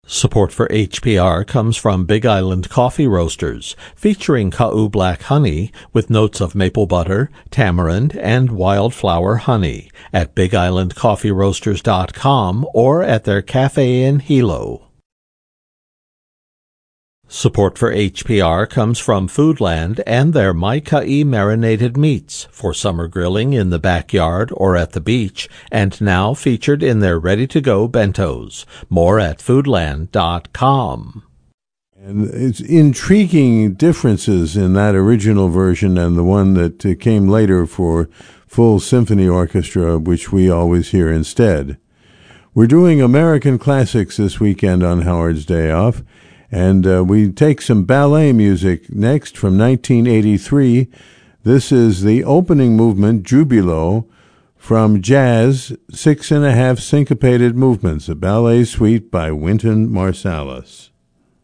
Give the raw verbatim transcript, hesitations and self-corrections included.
Support for H P R comes from Big Island Coffee Roasters, featuring Ka'u Black Honey with notes of maple butter, tamarind, and wildflower honey at big island coffee roasters dot com or at their cafe in Hilo. Support for H P R comes from Foodland and their Mai Kai marinated meats for summer grilling in the backyard or at the beach, and now featured in their ready-to-go bentos. More at foodland dot com. And it's intriguing differences in that original version and the one that uh, came later for full symphony orchestra, which we always hear instead. We're doing American classics this weekend on Howard's Day Off. And uh, we take some ballet music next from nineteen eighty-three. This is the opening movement, Jubilo, from Jazz, Six and a Half Syncopated Movements, a ballet suite by Wynton Marsalis.